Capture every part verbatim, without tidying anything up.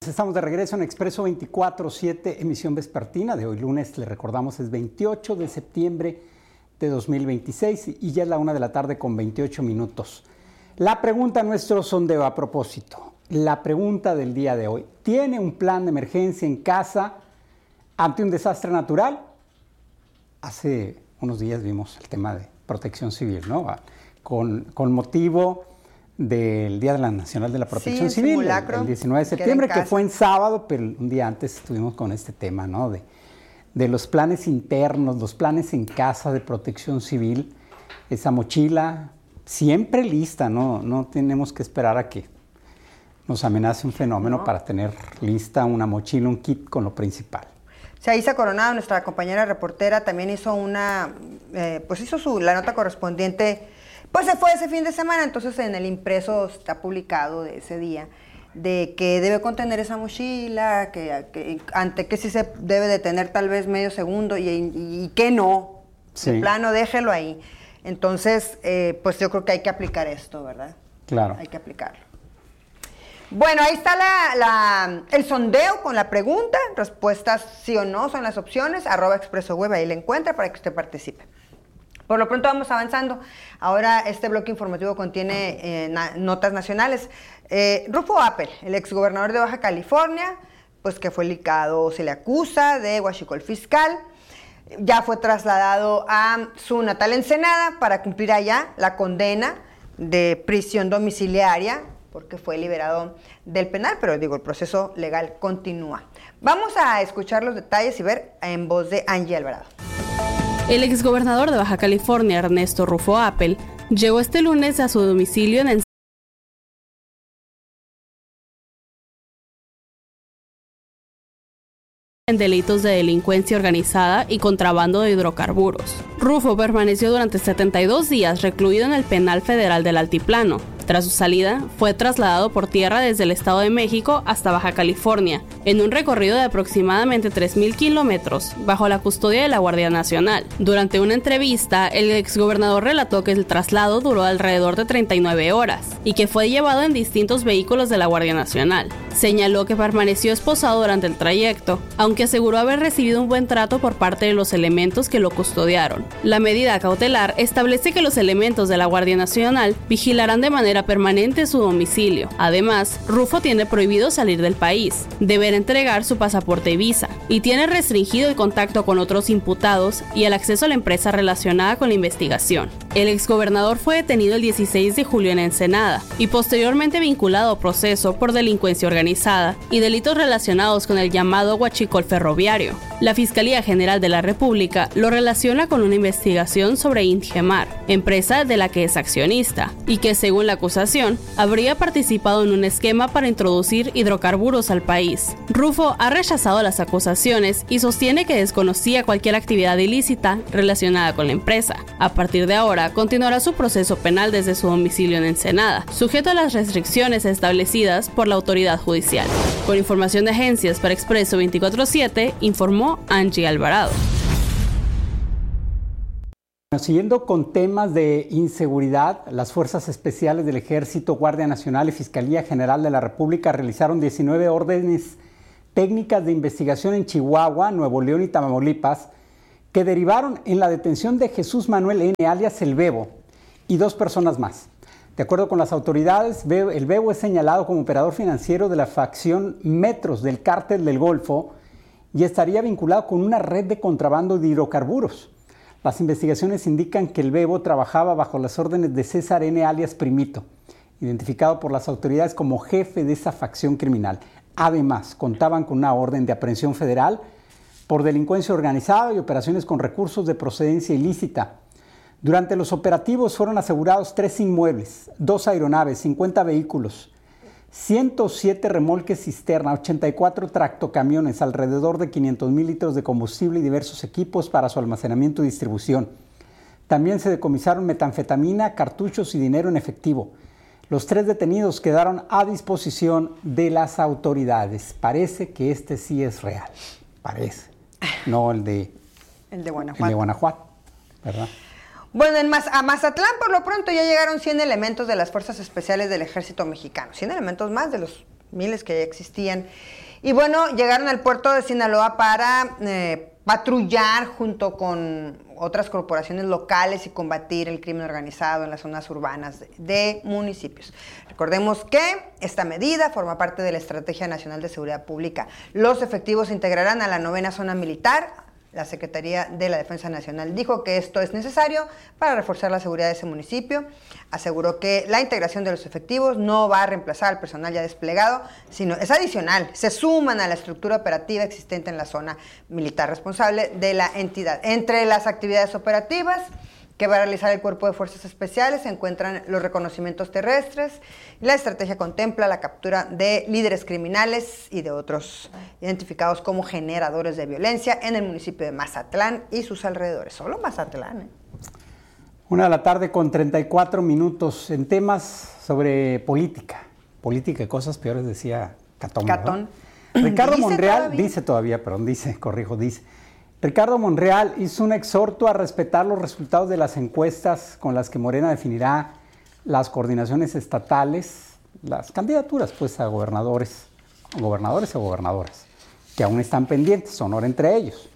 Estamos de regreso en Expreso veinticuatro siete, emisión vespertina de hoy lunes. Le recordamos, es veintiocho de septiembre de dos mil veintiséis y ya es la una de la tarde con veintiocho minutos. La pregunta, nuestro sondeo a propósito. La pregunta del día de hoy. ¿Tiene un plan de emergencia en casa ante un desastre natural? Hace unos días vimos el tema de protección civil, ¿no? Con, con motivo del Día de la Nacional de la Protección sí, Civil, el, el diecinueve de septiembre, que fue en sábado, pero un día antes estuvimos con este tema, ¿no? De, de los planes internos, los planes en casa de protección civil, esa mochila siempre lista, ¿no? No tenemos que esperar a que nos amenace un fenómeno no. para tener lista una mochila, un kit con lo principal. Isa Coronado, nuestra compañera reportera, también hizo una, eh, pues hizo su, la nota correspondiente. Pues se fue ese fin de semana, entonces en el impreso está publicado de ese día, de que debe contener esa mochila, que, que ante que sí se debe detener tal vez medio segundo y, y, y que no, sí. De plano déjelo ahí. Entonces, eh, pues yo creo que hay que aplicar esto, ¿verdad? Claro. Hay que aplicarlo. Bueno, ahí está la, la, el sondeo con la pregunta, respuestas sí o no son las opciones, arroba Expreso Web, ahí la encuentra para que usted participe. Por lo pronto vamos avanzando. Ahora este bloque informativo contiene eh, na notas nacionales. Eh, Rufo Appel, el exgobernador de Baja California, pues que fue ligado, se le acusa de huachicol fiscal, ya fue trasladado a su natal Ensenada para cumplir allá la condena de prisión domiciliaria, porque fue liberado del penal, pero digo, el proceso legal continúa. Vamos a escuchar los detalles y ver en voz de Angie Alvarado. El exgobernador de Baja California, Ernesto Rufo Appel, llegó este lunes a su domicilio en en delitos de delincuencia organizada y contrabando de hidrocarburos. Rufo permaneció durante setenta y dos días recluido en el Penal Federal del Altiplano. Tras su salida, fue trasladado por tierra desde el Estado de México hasta Baja California, en un recorrido de aproximadamente tres mil kilómetros, bajo la custodia de la Guardia Nacional. Durante una entrevista, el exgobernador relató que el traslado duró alrededor de treinta y nueve horas y que fue llevado en distintos vehículos de la Guardia Nacional. Señaló que permaneció esposado durante el trayecto, aunque aseguró haber recibido un buen trato por parte de los elementos que lo custodiaron. La medida cautelar establece que los elementos de la Guardia Nacional vigilarán de manera permanente su domicilio. Además, Rufo tiene prohibido salir del país, deber entregar su pasaporte y visa, y tiene restringido el contacto con otros imputados y el acceso a la empresa relacionada con la investigación. El exgobernador fue detenido el dieciséis de julio en Ensenada y posteriormente vinculado a proceso por delincuencia organizada y delitos relacionados con el llamado huachicol ferroviario. La Fiscalía General de la República lo relaciona con una investigación sobre Ingemar, empresa de la que es accionista, y que según la acusación, habría participado en un esquema para introducir hidrocarburos al país. Rufo ha rechazado las acusaciones y sostiene que desconocía cualquier actividad ilícita relacionada con la empresa. A partir de ahora, continuará su proceso penal desde su domicilio en Ensenada, sujeto a las restricciones establecidas por la autoridad judicial. Con información de agencias para Expreso veinticuatro siete, informó Angie Alvarado. Siguiendo con temas de inseguridad, las Fuerzas Especiales del Ejército, Guardia Nacional y Fiscalía General de la República realizaron diecinueve órdenes técnicas de investigación en Chihuahua, Nuevo León y Tamaulipas, que derivaron en la detención de Jesús Manuel N., alias El Bebo, y dos personas más. De acuerdo con las autoridades, El Bebo es señalado como operador financiero de la facción Metros del Cártel del Golfo y estaría vinculado con una red de contrabando de hidrocarburos. Las investigaciones indican que El Bebo trabajaba bajo las órdenes de César N., alias Primito, identificado por las autoridades como jefe de esa facción criminal. Además, contaban con una orden de aprehensión federal por delincuencia organizada y operaciones con recursos de procedencia ilícita. Durante los operativos fueron asegurados tres inmuebles, dos aeronaves, cincuenta vehículos, ciento siete remolques cisterna, ochenta y cuatro tractocamiones, alrededor de quinientos mil litros de combustible y diversos equipos para su almacenamiento y distribución. También se decomisaron metanfetamina, cartuchos y dinero en efectivo. Los tres detenidos quedaron a disposición de las autoridades. Parece que este sí es real. Parece. No el de, el de Guanajuato. El de Guanajuato, ¿verdad? Bueno, en Maz a Mazatlán por lo pronto ya llegaron cien elementos de las Fuerzas Especiales del Ejército Mexicano. cien elementos más de los miles que ya existían. Y bueno, llegaron al puerto de Sinaloa para eh, patrullar junto con otras corporaciones locales y combatir el crimen organizado en las zonas urbanas de, de municipios. Recordemos que esta medida forma parte de la Estrategia Nacional de Seguridad Pública. Los efectivos se integrarán a la novena zona militar. La Secretaría de la Defensa Nacional dijo que esto es necesario para reforzar la seguridad de ese municipio. Aseguró que la integración de los efectivos no va a reemplazar al personal ya desplegado, sino es adicional. Se suman a la estructura operativa existente en la zona militar responsable de la entidad. Entre las actividades operativas que va a realizar el Cuerpo de Fuerzas Especiales se encuentran los reconocimientos terrestres. La estrategia contempla la captura de líderes criminales y de otros identificados como generadores de violencia en el municipio de Mazatlán y sus alrededores. Solo Mazatlán, ¿eh? Una de la tarde con treinta y cuatro minutos en temas sobre política. Política y cosas peores, decía Catón. Catón. Ricardo ¿Dice Monreal, todavía? dice todavía, perdón, dice, corrijo, dice. Ricardo Monreal hizo un exhorto a respetar los resultados de las encuestas con las que Morena definirá las coordinaciones estatales, las candidaturas pues a gobernadores, gobernadores o gobernadoras, que aún están pendientes, Sonora entre ellos.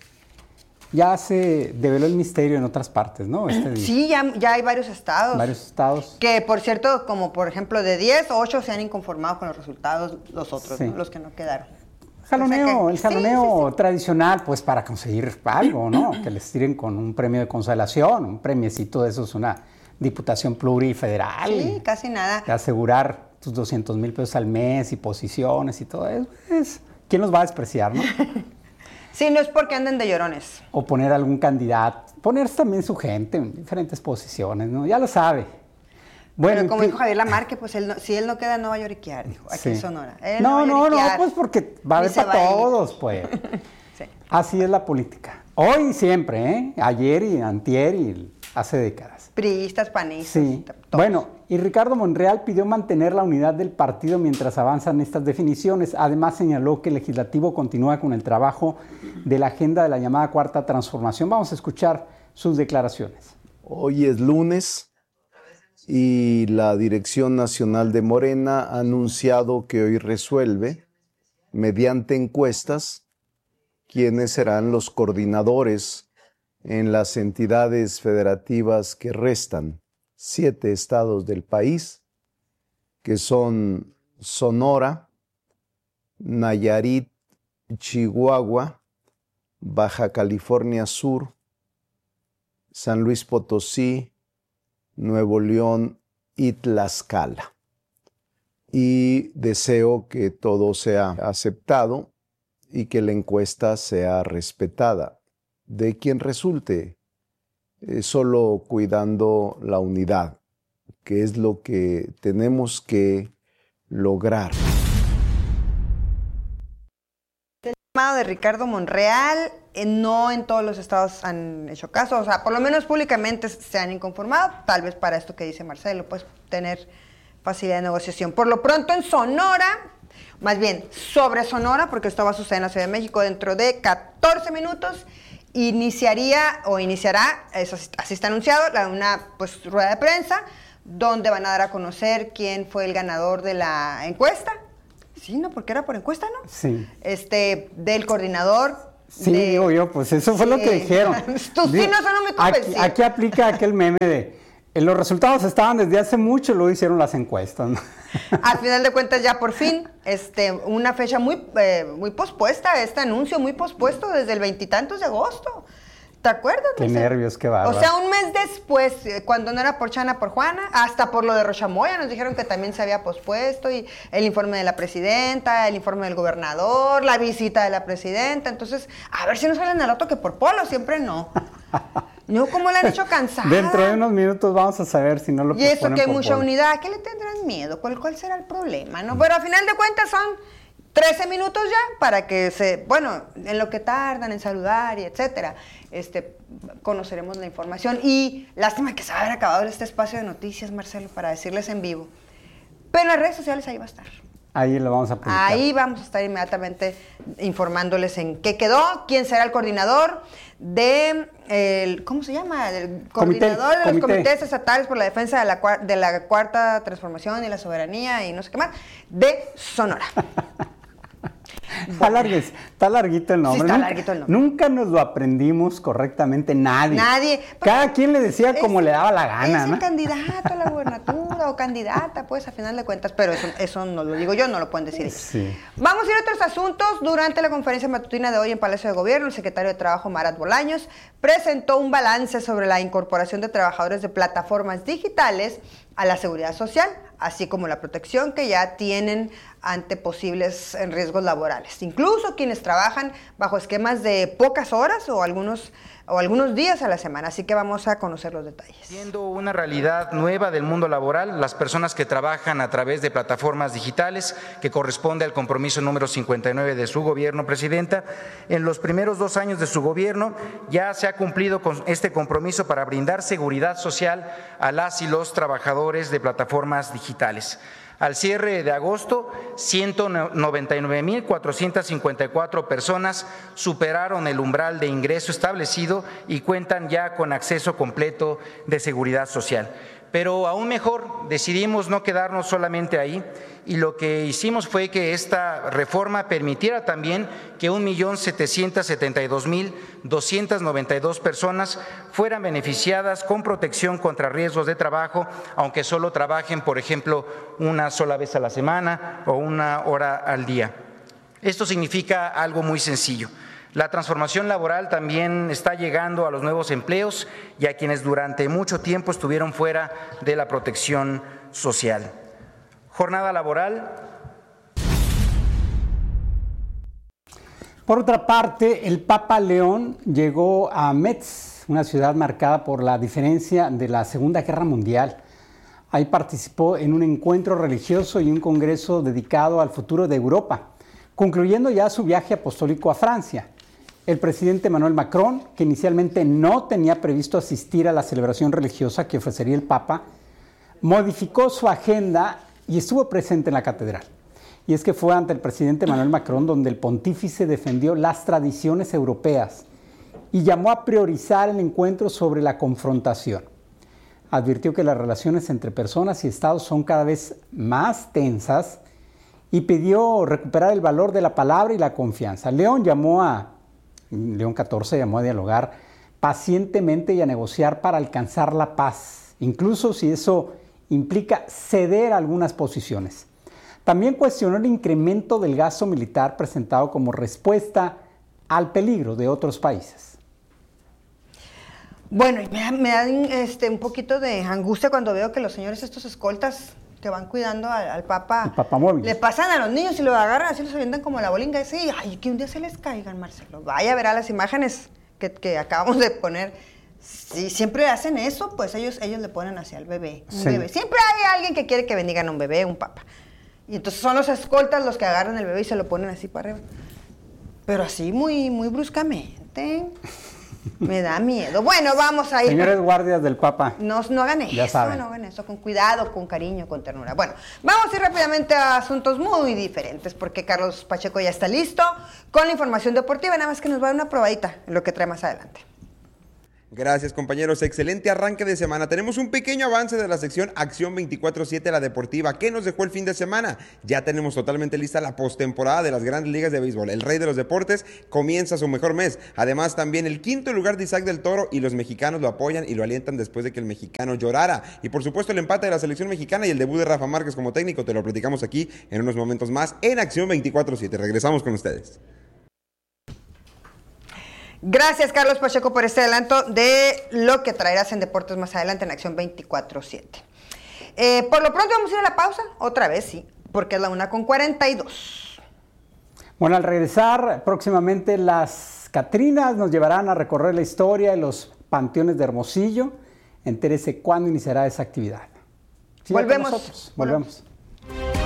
Ya se develó el misterio en otras partes, ¿no? Este Sí, ya, ya hay varios estados. Varios estados. Que, por cierto, como por ejemplo de diez, ocho se han inconformado con los resultados, los otros, Sí. ¿no? Los que no quedaron. Jaloneo, O sea que- el jaloneo sí, sí, sí. tradicional, pues para conseguir algo, ¿no? Que les tiren con un premio de consolación, un premiecito de esos, una diputación plurifederal. Sí, casi nada. De asegurar tus doscientos mil pesos al mes y posiciones y todo eso. Pues, ¿quién los va a despreciar, no? Sí, no es porque anden de llorones. O poner algún candidato, ponerse también su gente en diferentes posiciones, ¿no? Ya lo sabe. Bueno, Pero como ¿qué? dijo Javier Lamarque, pues él no- si él no queda, no va a lloriquear, dijo, aquí Sí. en Sonora. Él No, va a no, no, lloriquear, pues porque va a ni haber se para va a ir. todos, pues. Sí. Así es la política. Hoy y siempre, ¿eh? Ayer y antier y hace décadas. Priistas, panistas. Sí. todos. Bueno, y Ricardo Monreal pidió mantener la unidad del partido mientras avanzan estas definiciones. Además señaló que el legislativo continúa con el trabajo de la agenda de la llamada Cuarta Transformación. Vamos a escuchar sus declaraciones. Hoy es lunes y la Dirección Nacional de Morena ha anunciado que hoy resuelve, mediante encuestas, quiénes serán los coordinadores en las entidades federativas que restan, siete estados del país, que son Sonora, Nayarit, Chihuahua, Baja California Sur, San Luis Potosí, Nuevo León y Tlaxcala. Y deseo que todo sea aceptado y que la encuesta sea respetada de quien resulte, eh, solo cuidando la unidad, que es lo que tenemos que lograr. El llamado de Ricardo Monreal, eh, no en todos los estados han hecho caso, o sea, por lo menos públicamente se han inconformado, tal vez para esto que dice Marcelo, pues tener facilidad de negociación. Por lo pronto en Sonora, más bien sobre Sonora, porque esto va a suceder en la Ciudad de México dentro de catorce minutos, iniciaría o iniciará, eso así está anunciado, la, una pues, rueda de prensa, donde van a dar a conocer quién fue el ganador de la encuesta. Sí, ¿no? Porque era por encuesta, ¿no? Sí. Este, del coordinador. Sí, de... digo yo, pues eso fue Sí. lo que dijeron. Tus sí no son muy aquí, convencidos. aquí aplica aquel meme de, eh, los resultados estaban desde hace mucho, luego hicieron las encuestas, ¿no? Al final de cuentas, ya por fin, este, una fecha muy, eh, muy pospuesta, este anuncio muy pospuesto desde el veintitantos de agosto. ¿Te acuerdas? Qué Marcelo? nervios, qué bárbaro. O sea, un mes después, eh, cuando no era por Chana, por Juana, hasta por lo de Rochamoya, nos dijeron que también se había pospuesto, y el informe de la presidenta, el informe del gobernador, la visita de la presidenta. Entonces, a ver si no salen al otro que por Polo, siempre no. No, ¿cómo la han hecho cansada? Dentro de unos minutos vamos a saber si no lo Y eso posponen que hay por mucha Polo. unidad, ¿a qué le tendrán miedo? ¿Cuál, cuál será el problema? ¿No? Pero a final de cuentas son trece minutos ya para que se, bueno, en lo que tardan en saludar y etcétera, este, conoceremos la información. Y lástima que se va a haber acabado este espacio de noticias, Marcelo, para decirles en vivo. Pero en las redes sociales ahí va a estar. Ahí lo vamos a publicar. Ahí vamos a estar inmediatamente informándoles en qué quedó, quién será el coordinador de, el, ¿cómo se llama? El coordinador comité, de los comité. comités estatales por la defensa de la, de la cuarta transformación y la soberanía y no sé qué más, de Sonora. Está, largues, está larguito el nombre. Sí, está nunca, larguito el nombre. Nunca nos lo aprendimos correctamente nadie. Nadie. Cada quien le decía como es, le daba la gana. Es ¿no? el candidato a la gubernatura o candidata, pues, a final de cuentas, pero eso, eso no lo digo yo, no lo pueden decir ellos. Sí. Vamos a ir a otros asuntos. Durante la conferencia matutina de hoy en Palacio de Gobierno, el secretario de Trabajo, Marat Bolaños, presentó un balance sobre la incorporación de trabajadores de plataformas digitales a la seguridad social, así como la protección que ya tienen ante posibles riesgos laborales. Incluso quienes trabajan bajo esquemas de pocas horas o algunos, o algunos días a la semana. Así que vamos a conocer los detalles. Siendo una realidad nueva del mundo laboral, las personas que trabajan a través de plataformas digitales, que corresponde al compromiso número cincuenta y nueve de su gobierno, Presidenta, en los primeros dos años de su gobierno ya se ha cumplido con este compromiso para brindar seguridad social a las y los trabajadores de plataformas digitales. Al cierre de agosto, ciento noventa y nueve mil cuatrocientas cincuenta y cuatro personas superaron el umbral de ingreso establecido y cuentan ya con acceso completo de seguridad social. Pero aún mejor, decidimos no quedarnos solamente ahí y lo que hicimos fue que esta reforma permitiera también que un millón setecientos setenta y dos mil doscientas noventa y dos personas fueran beneficiadas con protección contra riesgos de trabajo, aunque solo trabajen, por ejemplo, una sola vez a la semana o una hora al día. Esto significa algo muy sencillo. La transformación laboral también está llegando a los nuevos empleos y a quienes durante mucho tiempo estuvieron fuera de la protección social. Jornada laboral. Por otra parte, el Papa León llegó a Metz, una ciudad marcada por la diferencia de la Segunda Guerra Mundial. Ahí participó en un encuentro religioso y un congreso dedicado al futuro de Europa, concluyendo ya su viaje apostólico a Francia. El presidente Emmanuel Macron, que inicialmente no tenía previsto asistir a la celebración religiosa que ofrecería el Papa, modificó su agenda y estuvo presente en la catedral. Y es que fue ante el presidente Emmanuel Macron donde el pontífice defendió las tradiciones europeas y llamó a priorizar el encuentro sobre la confrontación. Advirtió que las relaciones entre personas y estados son cada vez más tensas y pidió recuperar el valor de la palabra y la confianza. León llamó a León catorce llamó a dialogar pacientemente y a negociar para alcanzar la paz, incluso si eso implica ceder algunas posiciones. También cuestionó el incremento del gasto militar presentado como respuesta al peligro de otros países. Bueno, me da, me da este, un poquito de angustia cuando veo que los señores estos escoltas que van cuidando al, al Papa, el Papa móvil, le pasan a los niños y lo agarran así, los avientan como la bolinga. Y sí, ay, que un día se les caigan, Marcelo. Vaya a ver a las imágenes que, que acabamos de poner. Si siempre hacen eso, pues ellos, ellos le ponen hacia el bebé, un sí. bebé. Siempre hay alguien que quiere que bendigan a un bebé, un Papa. Y entonces son los escoltas los que agarran el bebé y se lo ponen así para arriba. Pero así muy, muy bruscamente. Me da miedo. Bueno, vamos a ir. Señores guardias del Papa. No, no hagan eso, ya saben. no hagan eso, con cuidado, con cariño, con ternura. Bueno, vamos a ir rápidamente a asuntos muy diferentes, porque Carlos Pacheco ya está listo con la información deportiva, nada más que nos va a dar una probadita en lo que trae más adelante. Gracias, compañeros, excelente arranque de semana. Tenemos un pequeño avance de la sección Acción veinticuatro siete, la deportiva. ¿Qué nos dejó el fin de semana? Ya tenemos totalmente lista la postemporada de las grandes ligas de béisbol. El rey de los deportes comienza su mejor mes. Además, también el quinto lugar de Isaac del Toro, y los mexicanos lo apoyan y lo alientan después de que el mexicano llorara. Y por supuesto el empate de la selección mexicana y el debut de Rafa Márquez como técnico. Te lo platicamos aquí en unos momentos más en Acción veinticuatro siete. Regresamos con ustedes. Gracias, Carlos Pacheco, por este adelanto de lo que traerás en deportes más adelante en Acción veinticuatro siete. Eh, por lo pronto vamos a ir a la pausa, otra vez sí, porque es la una con cuarenta y dos. Bueno, al regresar, próximamente las Catrinas nos llevarán a recorrer la historia de los panteones de Hermosillo. Entérese cuándo iniciará esa actividad. Siga Volvemos. Con nosotros. Volvemos. Volvemos.